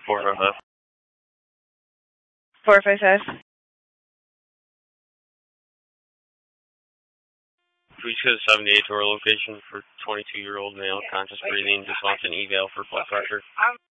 455. 455. Please go to 78 to our location for 22-year-old male, conscious breathing, just wants an eval for blood pressure.